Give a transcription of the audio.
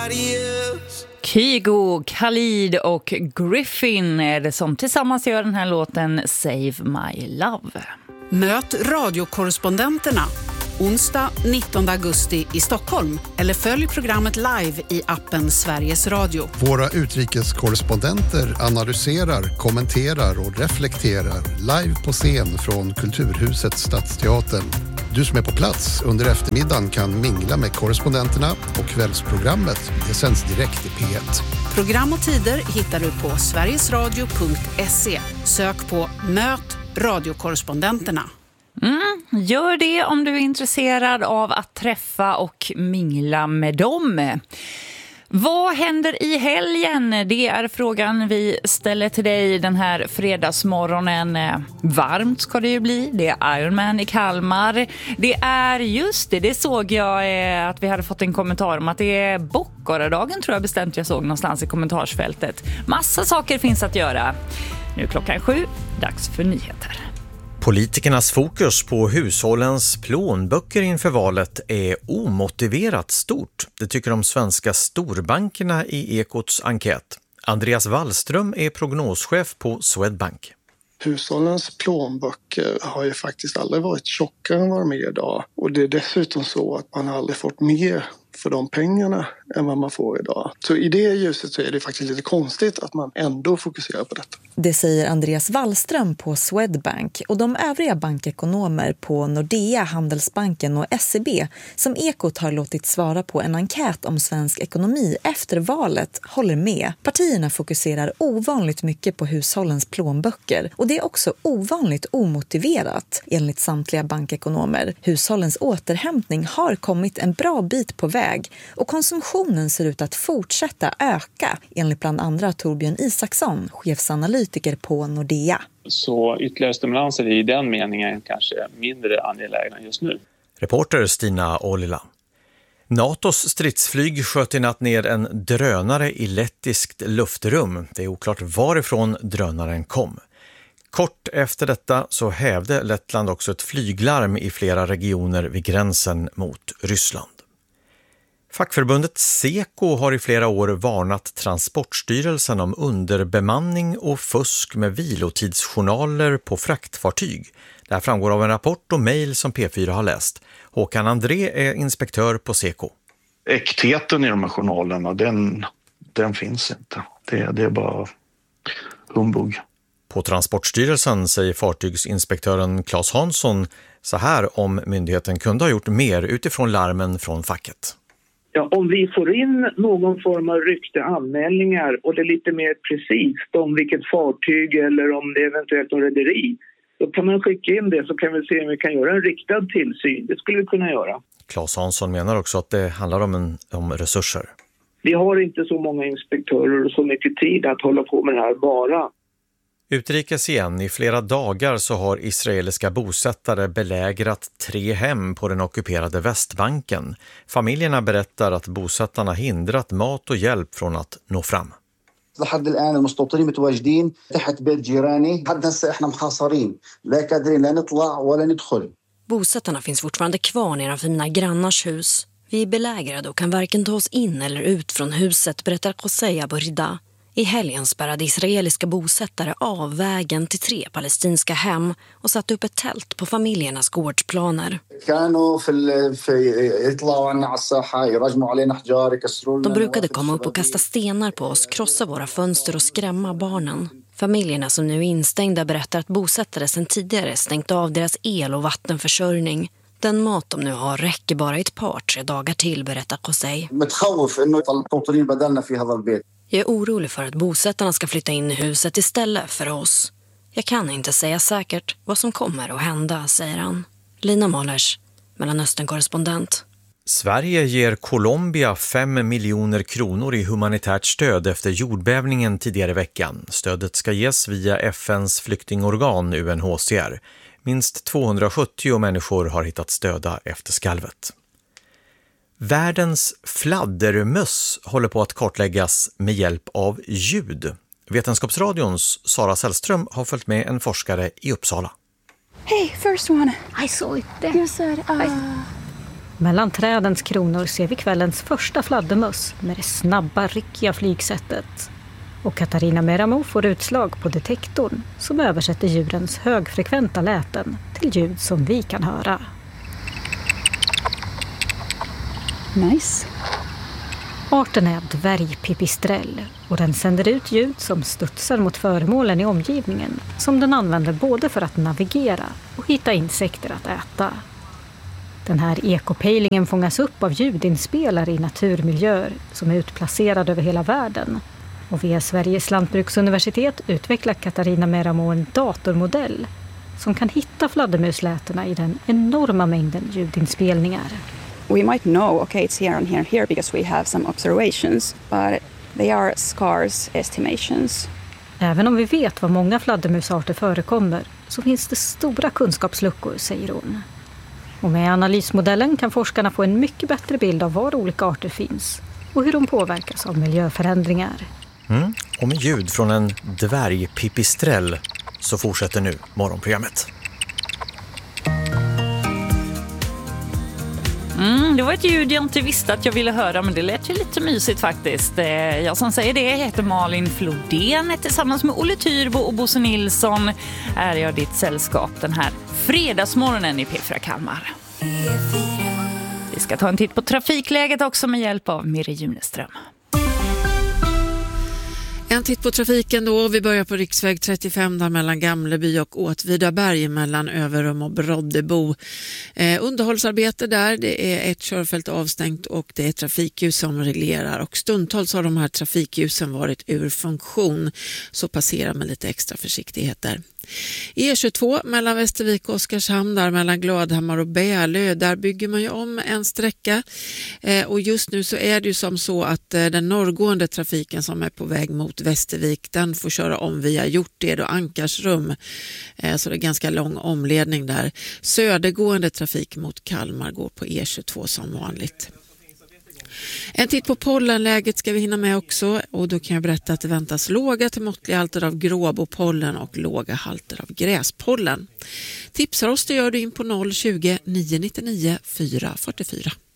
nobody else. Kygo, Khalid och Griffin är det som tillsammans gör den här låten Save My Love. Möt radiokorrespondenterna onsdag 19 augusti i Stockholm eller följ programmet live i appen Sveriges Radio. Våra utrikeskorrespondenter analyserar, kommenterar och reflekterar live på scen från Kulturhuset Stadsteatern. Du som är på plats under eftermiddagen kan mingla med korrespondenterna och kvällsprogrammet. Det sänds direkt i P1. Program och tider hittar du på sverigesradio.se. Sök på Möt radiokorrespondenterna. Gör det om du är intresserad av att träffa och mingla med dem. Vad händer i helgen? Det är frågan vi ställer till dig den här fredagsmorgonen. Varmt ska det ju bli. Det är Ironman i Kalmar. Det är just det såg jag att vi hade fått en kommentar om att det är Bockåradagen tror jag bestämt jag såg någonstans i kommentarsfältet. Massa saker finns att göra. Nu klockan 7, dags för nyheter. Politikernas fokus på hushållens plånböcker inför valet är omotiverat stort. Det tycker de svenska storbankerna i Ekots enkät. Andreas Wallström är prognoschef på Swedbank. Hushållens plånböcker har ju faktiskt aldrig varit tjockare än vad de är idag. Och det är dessutom så att man aldrig fått mer för de pengarna än vad man får idag. Så i det ljuset så är det faktiskt lite konstigt att man ändå fokuserar på detta. Det säger Andreas Wallström på Swedbank och de övriga bankekonomer på Nordea, Handelsbanken och SEB som Ekot har låtit svara på en enkät om svensk ekonomi efter valet håller med. Partierna fokuserar ovanligt mycket på hushållens plånböcker och det är också ovanligt omotiverat enligt samtliga bankekonomer. Hushållens återhämtning har kommit en bra bit på väg och konsumtionen ser ut att fortsätta öka enligt bland andra Torbjörn Isaksson, chefsanalytiker på Nordea. Så ytterligare stimulanser i den meningen kanske mindre angelägna just nu. Reporter Stina Ollila. NATOs stridsflyg sköt i natt ner en drönare i lettiskt luftrum. Det är oklart varifrån drönaren kom. Kort efter detta så hävde Lettland också ett flyglarm i flera regioner vid gränsen mot Ryssland. Fackförbundet Seko har i flera år varnat Transportstyrelsen om underbemanning och fusk med vilotidsjournaler på fraktfartyg. Det här framgår av en rapport och mejl som P4 har läst. Håkan André är inspektör på Seko. Äktheten i de här journalerna, den finns inte. Det är bara humbug. På Transportstyrelsen säger fartygsinspektören Claes Hansson så här om myndigheten kunde ha gjort mer utifrån larmen från facket. Ja, om vi får in någon form av rykte anmälningar och det är lite mer precis om vilket fartyg eller om det är eventuellt en rederi, då kan man skicka in det så kan vi se om vi kan göra en riktad tillsyn. Det skulle vi kunna göra. Claes Hansson menar också att det handlar om resurser. Vi har inte så många inspektörer och så mycket tid att hålla på med det här bara. Utrikes igen, i flera dagar så har israeliska bosättare belägrat 3 hem på den ockuperade Västbanken. Familjerna berättar att bosättarna hindrat mat och hjälp från att nå fram. لحد الآن المستوطنين متواجدين تحت بيت جيراني حد هسه احنا محاصرين لا قادرين لا نطلع ولا ندخل. Bosättarna finns fortfarande kvar nedanför mina grannars hus. Vi är belägrade och kan varken ta oss in eller ut från huset, berättar Qosei Aburida. I helgen spärrade israeliska bosättare av vägen till 3 palestinska hem och satte upp ett tält på familjernas gårdsplaner. De brukade komma upp och kasta stenar på oss, krossa våra fönster och skrämma barnen. Familjerna som nu är instängda berättar att bosättare sedan tidigare stängt av deras el- och vattenförsörjning. Den mat de nu har räcker bara ett par 3 dagar till, berättar Qosei. Jag är orolig för att bosättarna ska flytta in i huset istället för oss. Jag kan inte säga säkert vad som kommer att hända, säger han. Lina Målers, Mellanöstern-korrespondent. Sverige ger Colombia 5 miljoner kronor i humanitärt stöd efter jordbävningen tidigare i veckan. Stödet ska ges via FNs flyktingorgan UNHCR. Minst 270 människor har hittats döda efter skalvet. Världens fladdermöss håller på att kartläggas med hjälp av ljud. Vetenskapsradions Sara Sällström har följt med en forskare i Uppsala. Hey, first one. I saw it there. You said, Mellan trädens kronor ser vi kvällens första fladdermöss med det snabba, ryckiga flygsättet. Och Katarina Meramo får utslag på detektorn som översätter djurens högfrekventa läten till ljud som vi kan höra. Nice. Arten är dvärgpipistrell och den sänder ut ljud som studsar mot föremålen i omgivningen som den använder både för att navigera och hitta insekter att äta. Den här ekopejlingen fångas upp av ljudinspelare i naturmiljöer som är utplacerade över hela världen. Och via Sveriges lantbruksuniversitet utvecklar Katarina Meramo en datormodell som kan hitta fladdermuslätena i den enorma mängden ljudinspelningar. We might know, okay, it's here and here and here because we have some observations, but they are scarce estimations. Även om vi vet var många fladdermusarter förekommer så finns det stora kunskapsluckor, säger hon. Och med analysmodellen kan forskarna få en mycket bättre bild av var olika arter finns och hur de påverkas av miljöförändringar. Och med ljud från en dvärgpipistrell så fortsätter nu morgonprogrammet. Det var ett ljud jag inte visste att jag ville höra, men det lät ju lite mysigt faktiskt. Jag som säger det heter Malin Flodén. Tillsammans med Olle Tyrbo och Bosse Nilsson är jag ditt sällskap den här fredagsmorgonen i P4 Kalmar. Vi ska ta en titt på trafikläget också med hjälp av Mirre Juneström. En titt på trafiken då. Vi börjar på riksväg 35 där mellan Gamleby och Åtvidaberg mellan Överum och Broddebo. Underhållsarbete där, det är ett körfält avstängt och det är trafikljus som reglerar. Och stundtals har de här trafikljusen varit ur funktion, så passera med lite extra försiktighet där. E22 mellan Västervik och Oskarshamn där mellan Gladhammar och Bälö, där bygger man ju om en sträcka och just nu så är det ju som så att den norrgående trafiken som är på väg mot Västervik, den får köra om via Hjorted och Ankarsrum, så det är ganska lång omledning där. Södergående trafik mot Kalmar går på E22 som vanligt. En titt på pollenläget ska vi hinna med också, och då kan jag berätta att det väntas låga till måttliga halter av gråbopollen och låga halter av gräspollen. Tipsar oss det gör du in på 020 999 444.